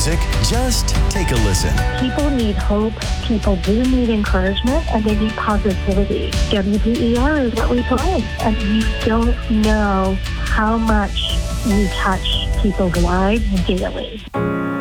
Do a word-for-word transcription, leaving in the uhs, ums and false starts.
music, just take a listen. People need hope. People do need encouragement, and they need positivity. W D E R is what we play, and you don't know how much you touch people's lives daily.